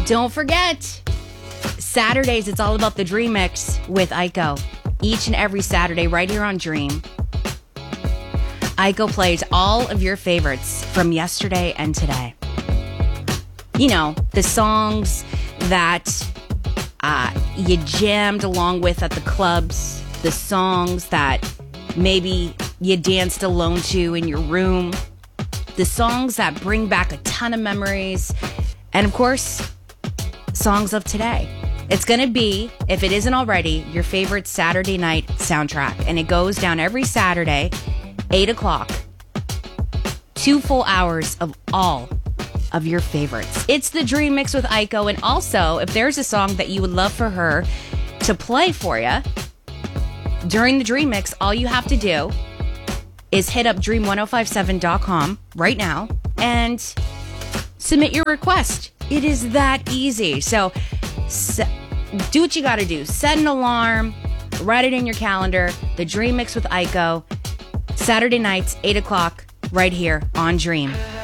Don't forget, Saturdays, it's all about the Dream Mix with Aiko. Each and every Saturday, right here on Dream. Aiko plays all of your favorites from yesterday and today. You know, the songs that you jammed along with at the clubs, the songs that maybe you danced alone to in your room, the songs that bring back a ton of memories, and of course, songs of today. It's going to be, if it isn't already, your favorite Saturday night soundtrack. And it goes down every Saturday, 8 o'clock. 2 full hours of all of your favorites. It's the Dream Mix with Aiko. And also, if there's a song that you would love for her to play for you during the Dream Mix, all you have to do is hit up dream1057.com right now and submit your request. It is that easy. So do what you got to do. Set an alarm. Write it in your calendar. The Dream Mix with Aiko. Saturday nights, 8 o'clock, right here on Dream.